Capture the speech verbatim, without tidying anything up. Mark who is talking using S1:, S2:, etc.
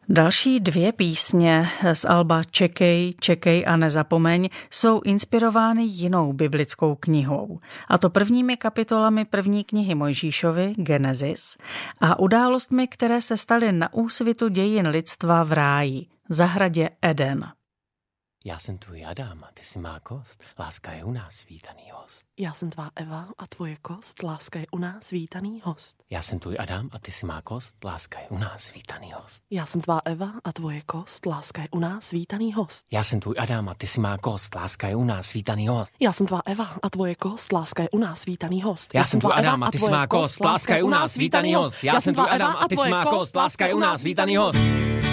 S1: Další dvě písně z alba Čekej, čekej a nezapomeň jsou inspirovány jinou biblickou knihou, a to prvními kapitolami první knihy Mojžíšovy, Genesis, a událostmi, které se staly na úsvitu dějin lidstva v ráji, zahradě Eden.
S2: Já jsem tvůj Adam a ty jsi má kost. Láska je u nás vítaný host.
S3: Já jsem tvá Eva a tvoje kost. Láska je u nás vítaný host.
S2: Já jsem tvůj Adam a ty jsi má kost. Láska je u nás vítaný host.
S3: Já jsem tvá Eva a tvoje kost. Láska je u nás vítaný host.
S2: Já jsem tvůj Adam a ty jsi má kost. Láska je u nás vítaný host.
S3: Já jsem tvá Eva a tvoje kost. Láska je u nás vítaný host.
S2: Já jsem tvůj Adam a ty jsi má kost. Láska je u nás vítaný host. Já jsem tvůj Adam a ty jsi má kost. Láska je u nás vítaný host.